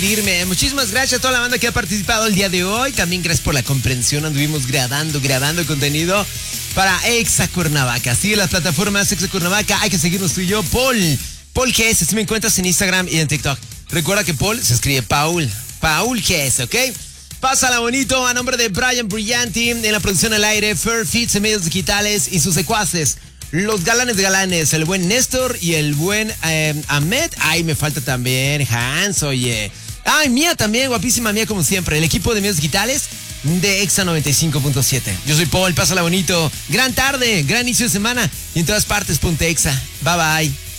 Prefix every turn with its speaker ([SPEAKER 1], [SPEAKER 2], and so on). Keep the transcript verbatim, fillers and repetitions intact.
[SPEAKER 1] Irme. Muchísimas gracias a toda la banda que ha participado el día de hoy. También gracias por la comprensión. Anduvimos grabando, grabando contenido para Exa Cuernavaca. Sigue las plataformas Exa Cuernavaca. Hay que seguirnos tú y yo. Paul. Paul G S. Si me encuentras en Instagram y en TikTok. Recuerda que Paul se escribe Paul. Paul G S, ¿ok? Pásala bonito a nombre de Brian Brillanti en la producción al aire, Fair Fits en medios digitales y sus secuaces. Los galanes de galanes, el buen Néstor y el buen eh, Ahmed. Ay, me falta también Hans, oye. Ay, Mía también, guapísima Mía como siempre. El equipo de medios digitales de Exa noventa y cinco punto siete. Yo soy Paul, pásala bonito. Gran tarde, gran inicio de semana. Y en todas partes, ponte Exa. Bye bye.